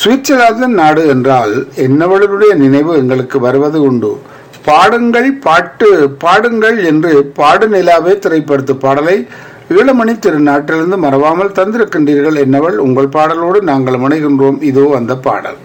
Switzerland நாடு என்றால் என்னவளுடைய நினைவு எங்களுக்கு வருவது உண்டு. பாடுங்கள் பாட்டு பாடுங்கள் என்று பாடு நிலாவே திரைப்படுத்து பாடலை ஈழமணி திருநாட்டிலிருந்து மறவாமல் தந்திருக்கின்றீர்கள். என்னவள் உங்கள் பாடலோடு நாங்கள் முனைகின்றோம். இதோ அந்த பாடல்.